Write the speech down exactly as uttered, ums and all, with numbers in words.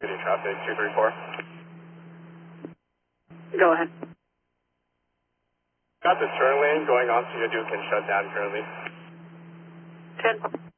City traffic, two three four. Go ahead. Got the turn lane going on to Yadukin shut down currently. ten.